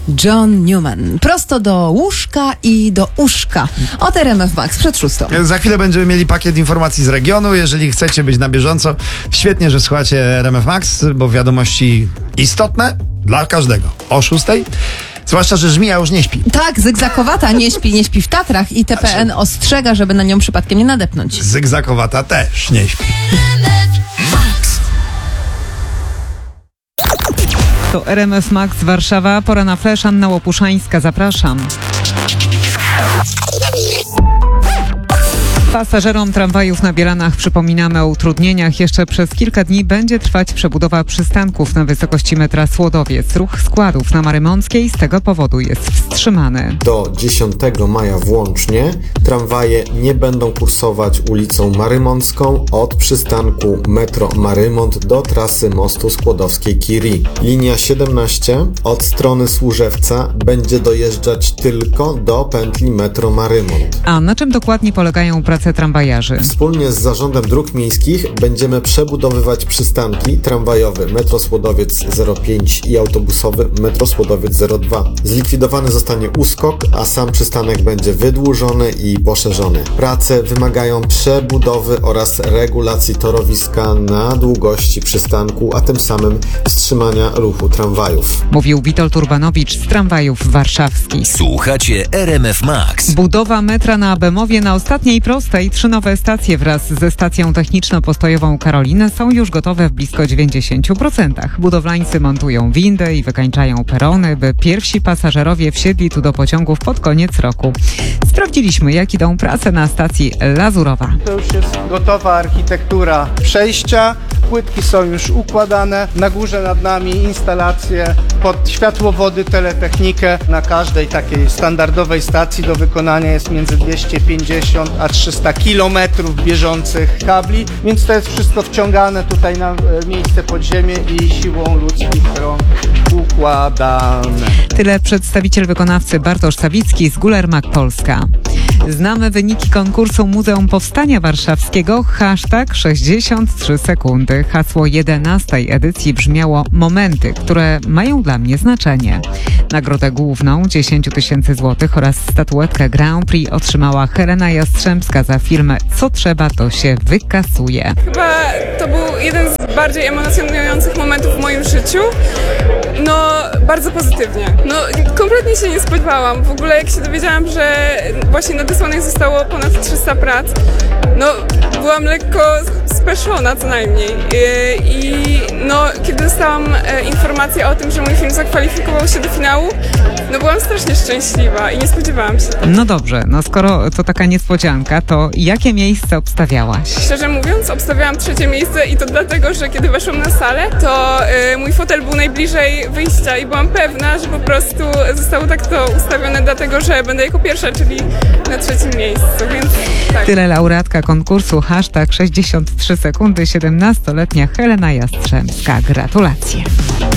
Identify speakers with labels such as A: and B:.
A: John Newman. Prosto do łóżka i do uszka. Od RMF Max przed 6.
B: Za chwilę będziemy mieli pakiet informacji z regionu. Jeżeli chcecie być na bieżąco, świetnie, że słuchacie RMF Max, bo wiadomości istotne dla każdego. O 6. Zwłaszcza, że żmija już nie śpi.
A: Tak, zygzakowata nie śpi w Tatrach i TPN ostrzega, żeby na nią przypadkiem nie nadepnąć.
B: Zygzakowata też nie śpi.
C: To RMF Max Warszawa, pora na flash, Anna Łopuszańska, zapraszam. Pasażerom tramwajów na Bielanach przypominamy o utrudnieniach. Jeszcze przez kilka dni będzie trwać przebudowa przystanków na wysokości metra Słodowiec. Ruch składów na Marymąckiej z tego powodu jest wstrzymany.
D: Do 10 maja włącznie tramwaje nie będą kursować ulicą Marymącką od przystanku metro Marymont do trasy mostu Skłodowskiej-Curie. Linia 17 od strony Służewca będzie dojeżdżać tylko do pętli metro Marymont.
C: A na czym dokładnie polegają prace tramwajarzy?
D: Wspólnie z Zarządem Dróg Miejskich będziemy przebudowywać przystanki tramwajowy metro Słodowiec 05 i autobusowy metro Słodowiec 02. Zlikwidowany zostanie uskok, a sam przystanek będzie wydłużony i poszerzony. Prace wymagają przebudowy oraz regulacji torowiska na długości przystanku, a tym samym wstrzymania ruchu tramwajów.
C: Mówił Witold Urbanowicz z Tramwajów Warszawskich.
E: Słuchacie RMF Max.
C: Budowa metra na Bemowie na ostatniej prostej. 3 nowe stacje wraz ze stacją techniczno-postojową Karoliny są już gotowe w blisko 90%. Budowlańcy montują windy i wykańczają perony, by pierwsi pasażerowie wsiedli tu do pociągów pod koniec roku. Sprawdziliśmy, jak idą prace na stacji Lazurowa.
F: To już jest gotowa architektura przejścia. Płytki są już układane. Na górze nad nami instalacje pod światłowody, teletechnikę. Na każdej takiej standardowej stacji do wykonania jest między 250 a 300 kilometrów bieżących kabli, więc to jest wszystko wciągane tutaj na miejsce pod ziemię i siłą ludzkich rąk układane.
C: Tyle przedstawiciel wykonawcy Bartosz Sawicki z Gulermak Polska. Znamy wyniki konkursu Muzeum Powstania Warszawskiego. Hashtag 63 sekundy. Hasło 11. edycji brzmiało: momenty, które mają dla mnie znaczenie. Nagrodę główną 10 000 złotych oraz statuetkę Grand Prix otrzymała Helena Jastrzębska za film Co trzeba, to się wykasuje.
G: Chyba to był jeden z bardziej emocjonujących momentów w moim życiu. No, bardzo pozytywnie. No, kompletnie się nie spodziewałam. W ogóle jak się dowiedziałam, że właśnie nadesłanych zostało ponad 300 prac, no, byłam lekko speszona co najmniej. I no, kiedy dostałam informację o tym, że mój film zakwalifikował się do finału, no byłam strasznie szczęśliwa i nie spodziewałam się tego.
C: No dobrze, no skoro to taka niespodzianka, to jakie miejsce obstawiałaś?
G: Szczerze mówiąc, obstawiałam 3. miejsce i to dlatego, że kiedy weszłam na salę, to mój fotel był najbliżej wyjścia i byłam pewna, że po prostu zostało tak to ustawione dlatego, że będę jako pierwsza, czyli na 3. miejscu, więc tak.
C: Tyle laureatka konkursu hashtag 63 sekundy, 17-letnia Helena Jastrzębska. Gratulacje.